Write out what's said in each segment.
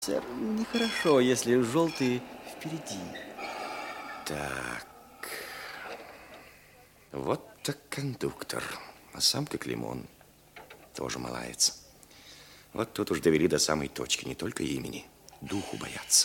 Сэр, нехорошо, если желтые впереди. Так, вот так кондуктор, а сам как лимон, тоже малается. Вот тут уж довели до самой точки, не только имени, духу боятся.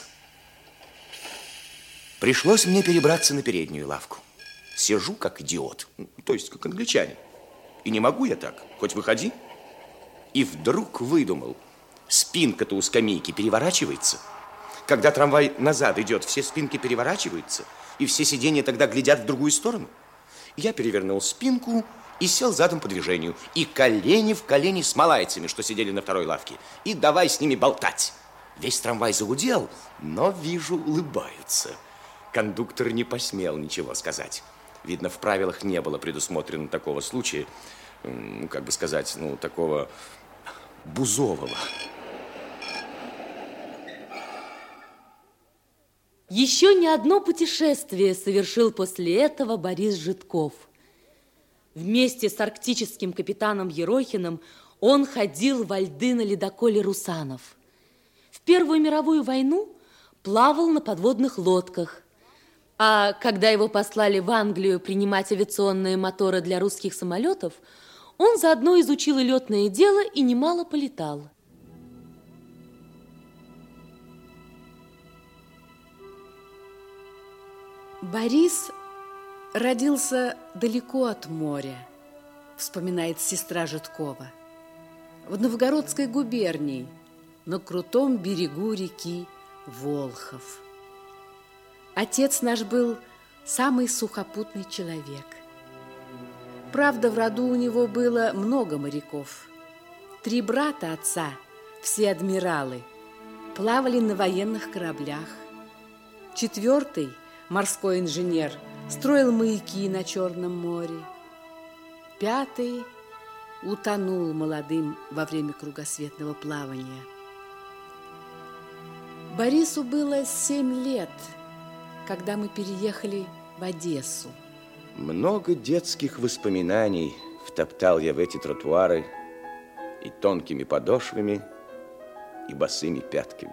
Пришлось мне перебраться на переднюю лавку. Сижу как идиот, то есть как англичанин. И не могу я так, хоть выходи. И вдруг выдумал, спинка-то у скамейки переворачивается. Когда трамвай назад идет, все спинки переворачиваются, и все сиденья тогда глядят в другую сторону. Я перевернул спинку и сел задом по движению. И колени в колени с малайцами, что сидели на второй лавке. И давай с ними болтать. Весь трамвай загудел, но, вижу, улыбаются. Кондуктор не посмел ничего сказать. Видно, в правилах не было предусмотрено такого случая, как бы сказать, такого бузового. Еще не одно путешествие совершил после этого Борис Житков. Вместе с арктическим капитаном Ерохиным он ходил во льды на ледоколе «Русанов». В Первую мировую войну плавал на подводных лодках. А когда его послали в Англию принимать авиационные моторы для русских самолетов, он заодно изучил и летное дело и немало полетал. Борис родился далеко от моря, вспоминает сестра Житкова, в Новгородской губернии, на крутом берегу реки Волхов. Отец наш был самый сухопутный человек. Правда, в роду у него было много моряков. 3 брата отца, все адмиралы, плавали на военных кораблях. 4-й, морской инженер, строил маяки на Черном море. 5-й утонул молодым во время кругосветного плавания. Борису было 7 лет, когда мы переехали в Одессу. Много детских воспоминаний втоптал я в эти тротуары и тонкими подошвами, и босыми пятками.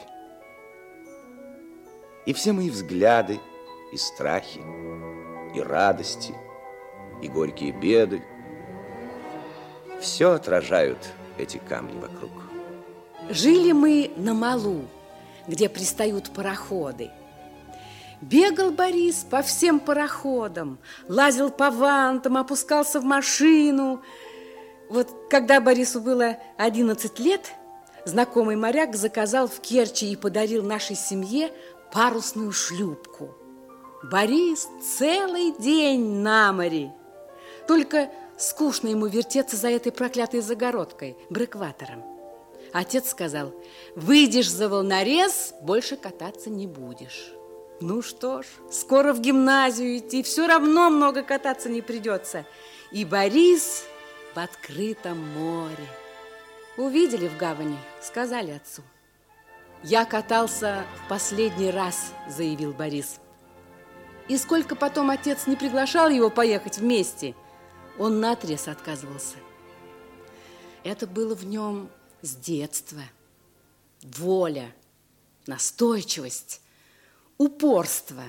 И все мои взгляды, и страхи, и радости, и горькие беды, все отражают эти камни вокруг. Жили мы на Малу, где пристают пароходы. Бегал Борис по всем пароходам, лазил по вантам, опускался в машину. Вот когда Борису было 11 лет, знакомый моряк заказал в Керчи и подарил нашей семье парусную шлюпку. Борис целый день на море. Только скучно ему вертеться за этой проклятой загородкой, брекватором. Отец сказал: выйдешь за волнорез, больше кататься не будешь. Ну что ж, скоро в гимназию идти, все равно много кататься не придется. И Борис в открытом море. Увидели в гавани, сказали отцу. Я катался в последний раз, заявил Борис. И сколько потом отец не приглашал его поехать вместе, он наотрез отказывался. Это было в нем с детства. Воля, настойчивость, упорство.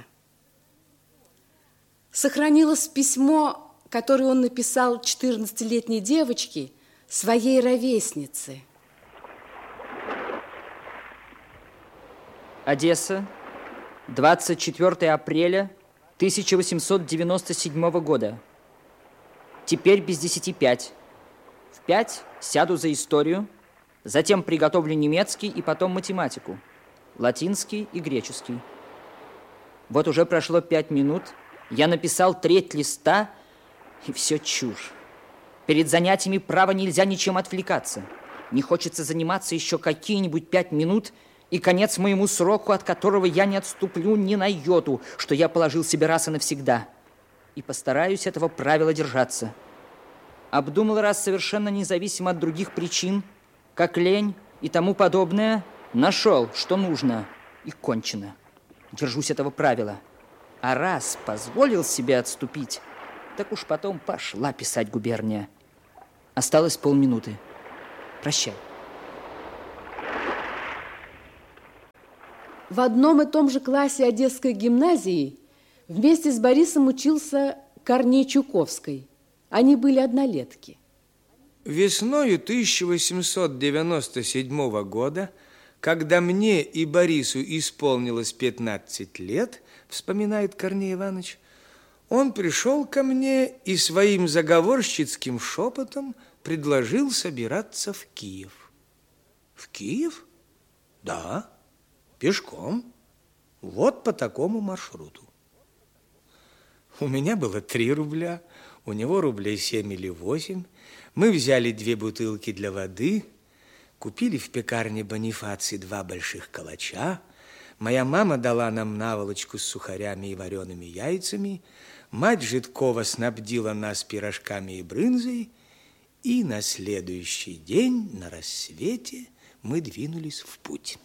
Сохранилось письмо, которое он написал 14-летней девочке, своей ровеснице. Одесса, 24 апреля 1897 года. Теперь без 10:05. В 5 сяду за историю, затем приготовлю немецкий и потом математику, латинский и греческий. Вот уже прошло 5 минут, я написал треть листа, и все чушь. Перед занятиями, право, нельзя ничем отвлекаться. Не хочется заниматься еще какие-нибудь 5 минут, и конец моему сроку, от которого я не отступлю ни на йоту, что я положил себе раз и навсегда. И постараюсь этого правила держаться. Обдумал раз совершенно независимо от других причин, как лень и тому подобное, нашел, что нужно, и кончено. Держусь этого правила. А раз позволил себе отступить, так уж потом пошла писать губерния. Осталось полминуты. Прощай. В одном и том же классе Одесской гимназии вместе с Борисом учился Корней Чуковский. Они были однолетки. Весною 1897 года, когда мне и Борису исполнилось 15 лет, вспоминает Корней Иванович, он пришел ко мне и своим заговорщицким шепотом предложил собираться в Киев. В Киев? Да, пешком. Вот по такому маршруту. У меня было 3 рубля, у него рублей 7 или 8. Мы взяли 2 бутылки для воды, купили в пекарне Бонифаций 2 больших калача. Моя мама дала нам наволочку с сухарями и вареными яйцами. Мать Жидкова снабдила нас пирожками и брынзой. И на следующий день, на рассвете, мы двинулись в путь.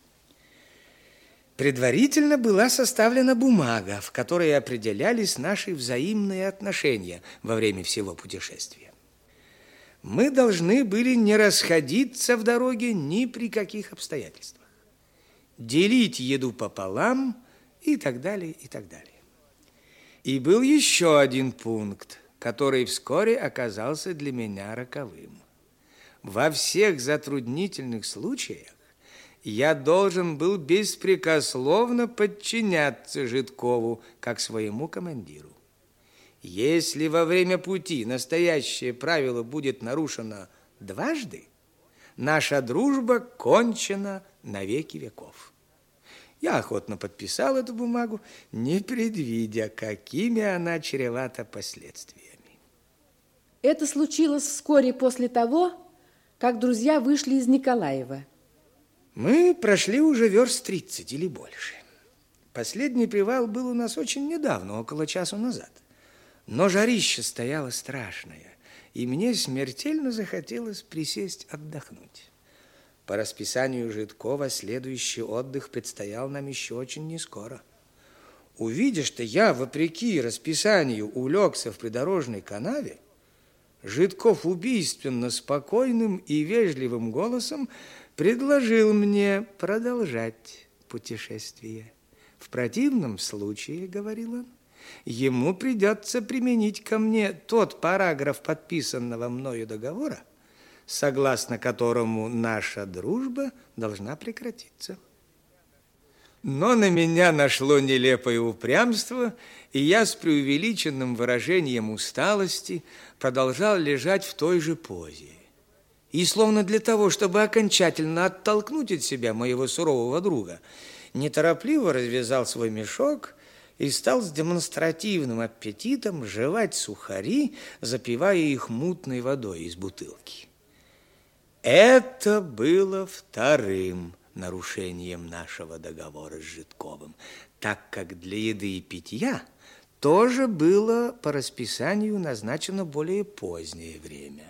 Предварительно была составлена бумага, в которой определялись наши взаимные отношения во время всего путешествия. Мы должны были не расходиться в дороге ни при каких обстоятельствах, делить еду пополам и так далее, и так далее. И был еще один пункт, который вскоре оказался для меня роковым. Во всех затруднительных случаях я должен был беспрекословно подчиняться Жидкову как своему командиру. Если во время пути настоящее правило будет нарушено дважды, наша дружба кончена на веки веков. Я охотно подписал эту бумагу, не предвидя, какими она чревата последствиями. Это случилось вскоре после того, как друзья вышли из Николаева. Мы прошли уже верст 30 или больше. Последний привал был у нас очень недавно, около часу назад. Но жарище стояло страшное, и мне смертельно захотелось присесть отдохнуть. По расписанию Жидкова следующий отдых предстоял нам еще очень нескоро. Увидя, что я, вопреки расписанию, улегся в придорожной канаве, Жидков убийственно спокойным и вежливым голосом предложил мне продолжать путешествие. В противном случае, говорил он, ему придется применить ко мне тот параграф подписанного мною договора, согласно которому наша дружба должна прекратиться. Но на меня нашло нелепое упрямство, и я с преувеличенным выражением усталости продолжал лежать в той же позе. И словно для того, чтобы окончательно оттолкнуть от себя моего сурового друга, неторопливо развязал свой мешок и стал с демонстративным аппетитом жевать сухари, запивая их мутной водой из бутылки. Это было вторым нарушением нашего договора с Жидковым, так как для еды и питья тоже было по расписанию назначено более позднее время.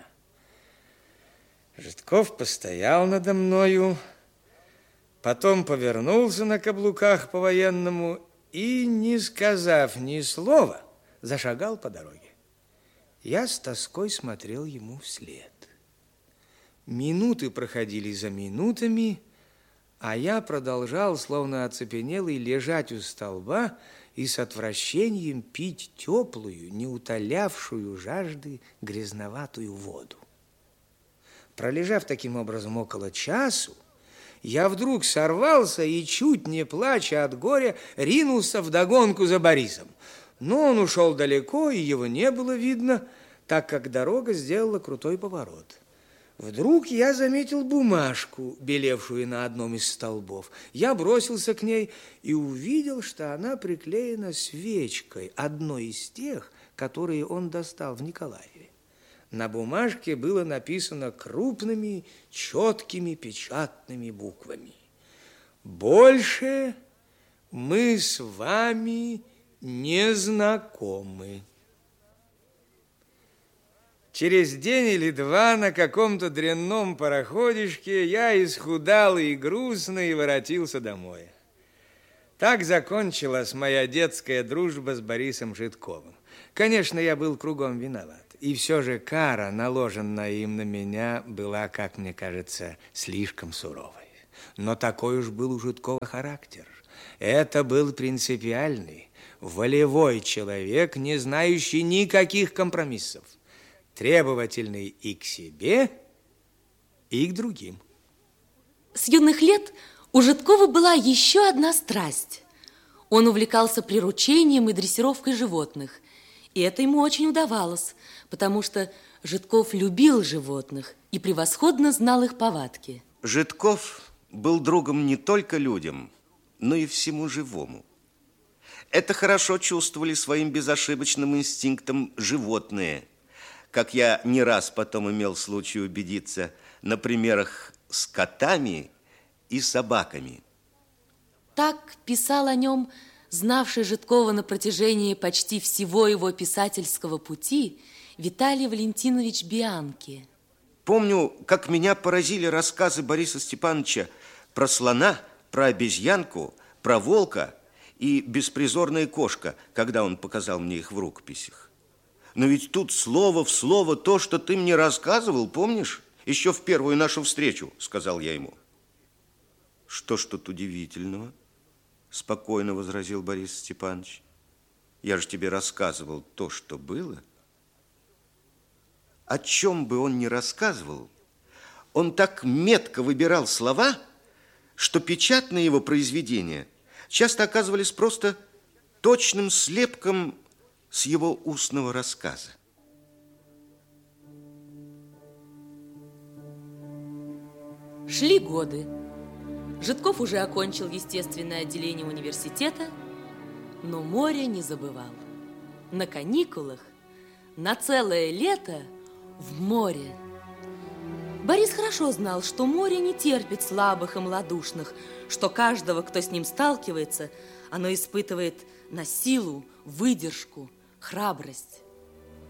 Жидков постоял надо мною, потом повернулся на каблуках по-военному и, не сказав ни слова, зашагал по дороге. Я с тоской смотрел ему вслед. Минуты проходили за минутами, а я продолжал, словно оцепенелый, лежать у столба и с отвращением пить теплую, не утолявшую жажды грязноватую воду. Пролежав таким образом около часу, я вдруг сорвался и, чуть не плача от горя, ринулся вдогонку за Борисом. Но он ушел далеко, и его не было видно, так как дорога сделала крутой поворот. Вдруг я заметил бумажку, белевшую на одном из столбов. Я бросился к ней и увидел, что она приклеена свечкой, одной из тех, которые он достал в Николаеве. На бумажке было написано крупными, четкими печатными буквами: «Больше мы с вами не знакомы». Через день или два на каком-то дрянном пароходишке я исхудалый и грустный воротился домой. Так закончилась моя детская дружба с Борисом Жидковым. Конечно, я был кругом виноват. И все же кара, наложенная им на меня, была, как мне кажется, слишком суровой. но такой уж был у Жидкова характер. Это был принципиальный, волевой человек, не знающий никаких компромиссов, требовательный и к себе, и к другим. С юных лет у Жидкова была еще одна страсть. Он увлекался приручением и дрессировкой животных. И это ему очень удавалось, потому что Жидков любил животных и превосходно знал их повадки. Жидков был другом не только людям, но и всему живому. Это хорошо чувствовали своим безошибочным инстинктом животные, как я не раз потом имел случай убедиться на примерах с котами и собаками. Так писал о нем знавший Жидкова на протяжении почти всего его писательского пути Виталий Валентинович Бианки. Помню, как меня поразили рассказы Бориса Степановича про слона, про обезьянку, про волка и беспризорная кошка, когда он показал мне их в рукописях. Но ведь тут слово в слово то, что ты мне рассказывал, помнишь? Еще в первую нашу встречу, сказал я ему. Что ж тут удивительного? Спокойно возразил Борис Степанович. Я же тебе рассказывал то, что было. О чем бы он ни рассказывал, он так метко выбирал слова, что печатные его произведения часто оказывались просто точным слепком с его устного рассказа. Шли годы. Жидков уже окончил естественное отделение университета, но море не забывал. На каникулах, на целое лето в море. Борис хорошо знал, что море не терпит слабых и малодушных, что каждого, кто с ним сталкивается, оно испытывает на силу, выдержку, храбрость.